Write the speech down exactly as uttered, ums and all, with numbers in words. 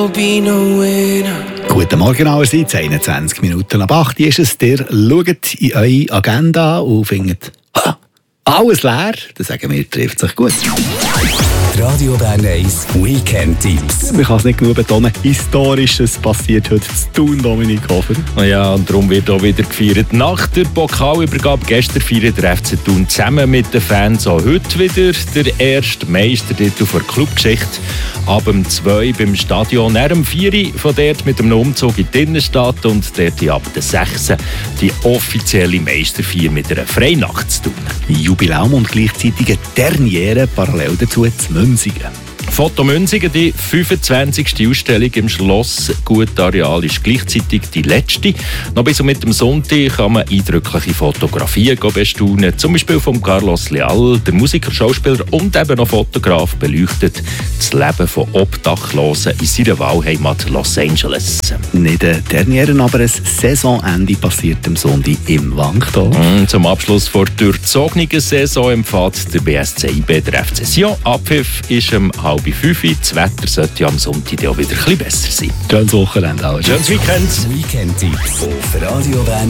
Guten Morgen allerseits, einundzwanzig Minuten ab acht ist es. Ihr schaut in eure Agenda und findet, ah, alles leer. Dann sagen wir, trifft sich gut. Radio Bern eins Weekend-Tipps. Man kann es nicht genug betonen, Historisches passiert heute zu Thun, Dominik Hofer. Ja, und darum wird auch wieder gefeiert. Nach der Pokalübergabe gestern feiert der F C Thun zusammen mit den Fans auch heute wieder der erste Meistertitel der Clubgeschichte. Ab dem zwei beim Stadion, nach dem vier von dort mit einem Umzug in die Innenstadt und dort ab dem sechs die offizielle Meisterfeier mit einer Freinacht zu tun. Jubiläum und gleichzeitig eine Derniere parallel dazu zu Münzigen. Foto Münzigen, die fünfundzwanzigste Ausstellung im Schloss Gutareal, ist gleichzeitig die letzte. Noch bis und mit dem Sonntag kann man eindrückliche Fotografien bestaunen. Zum Beispiel von Carlos Leal, der Musiker, Schauspieler und eben noch Fotograf, beleuchtet das Leben von Obdachlosen in seiner Wahlheimat Los Angeles. Nicht ein Derniere, aber ein Saisonende passiert am Sonntag im Wankdorf. Mm, zum Abschluss der durchzogenen Saison empfiehlt der B S C I B der F C Sion. Abpfiff ist am halb fünf. Das Wetter sollte am Sonntag auch wieder ein bisschen besser sein. Schönes Wochenende. Schönes Weekend. Weekend-Tipps auf Radio Bern